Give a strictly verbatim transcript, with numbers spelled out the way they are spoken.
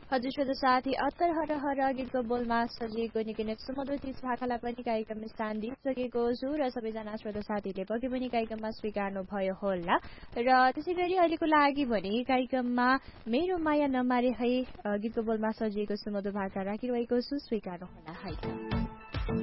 हजुर श्रोता साथी अत्तर हर हर गीतको बोलमा सजिएको निकै नै सुमधुर तीस भाकालाई पनि कार्यक्रममा स्थान दिइसकेको छु र सबैजना श्रोता साथीले पक्कै पनि कार्यक्रममा स्वीकार्नु भयो होला र त्यसै गरी अहिलेको लागि भने कार्यक्रममा मेरो माया नमारे है गीतको बोलमा सजिएको सुमधुर भाका राखिरहेको छु, स्वीकार्नु होला है।